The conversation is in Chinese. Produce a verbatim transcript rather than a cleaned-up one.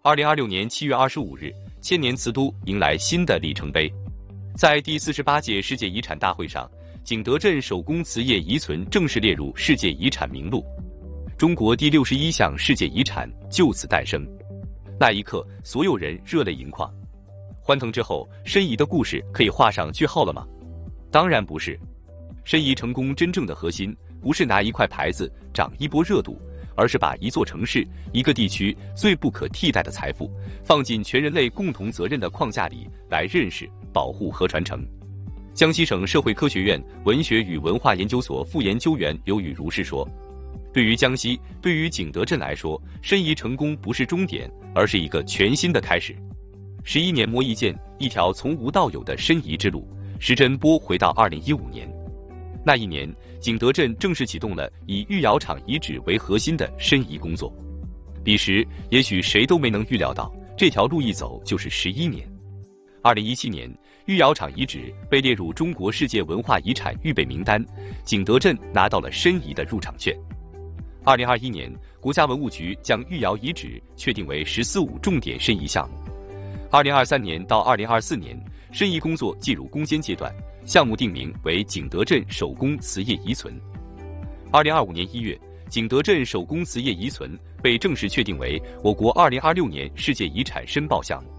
二零二六年七月二十五日，千年瓷都迎来新的里程碑。在第四十八届世界遗产大会上，景德镇手工瓷业遗存正式列入世界遗产名录，中国第六十一项世界遗产就此诞生。那一刻，所有人热泪盈眶。欢腾之后，申遗的故事可以画上句号了吗？当然不是。申遗成功真正的核心，不是拿一块牌子涨一波热度，而是把一座城市、一个地区最不可替代的财富，放进全人类共同责任的框架里来认识、保护和传承。江西省社会科学院文学与文化研究所副研究员刘宇如是说：“对于江西，对于景德镇来说，申遗成功不是终点，而是一个全新的开始。十一年磨一剑，一条从无到有的申遗之路。”时针拨回到二零一五年，那一年，景德镇正式启动了以御窑厂遗址为核心的申遗工作。彼时，也许谁都没能预料到，这条路一走就是十一年。二零一七年，御窑厂遗址被列入中国世界文化遗产预备名单，景德镇拿到了申遗的入场券。二零二一年，国家文物局将御窑遗址确定为“十四五”重点申遗项目。二零二三年到二零二四年，申遗工作进入攻坚阶段，项目定名为景德镇手工瓷业遗存。二零二五年一月，景德镇手工瓷业遗存被正式确定为我国二零二六年世界遗产申报项目。